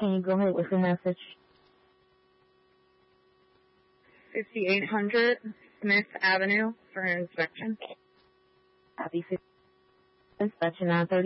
Can you go ahead with your message? 5800 Smith Avenue for inspection. Copy. Inspection 930.